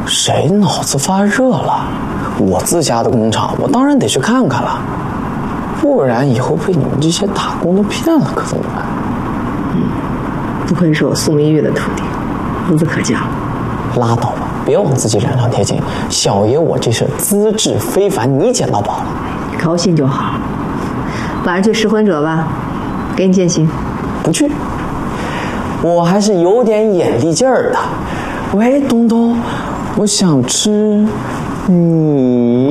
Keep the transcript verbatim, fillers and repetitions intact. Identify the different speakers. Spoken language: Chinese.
Speaker 1: 谁脑子发热了？我自家的工厂，我当然得去看看了，不然以后被你们这些打工的骗了，可怎么办？
Speaker 2: 嗯，不愧是我苏明玉的徒弟，无字可教。
Speaker 1: 拉倒吧，别往自己脸上贴金。小爷我这是资质非凡，你捡到宝了，
Speaker 2: 高兴就好。晚上去拾婚者吧，给你践行。
Speaker 1: 不去，我还是有点眼力劲儿的。喂，东东，我想吃你。